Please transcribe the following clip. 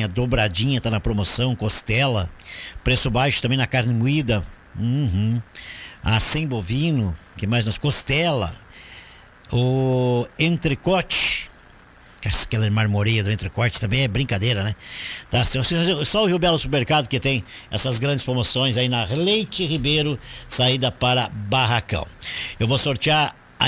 picanha dobradinha, tá na promoção, costela, preço baixo também na carne moída, a sem bovino, que mais nas costela, o entrecote, aquela marmoreia do entrecote também é brincadeira, né? Tá, só o Rio Belo Supermercado que tem essas grandes promoções aí na Leite Ribeiro, saída para Barracão. Eu vou sortear